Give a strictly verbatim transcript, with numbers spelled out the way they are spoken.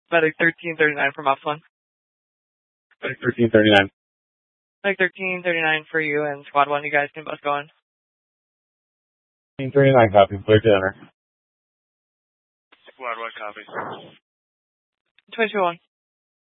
Medic thirteen thirty-nine from Ops one. Medic thirteen thirty-nine. Medic thirteen thirty-nine for you and Squad one. You guys can both go in. thirteen thirty-nine, copy. Clear to enter. Squad one, copy. twenty-two one.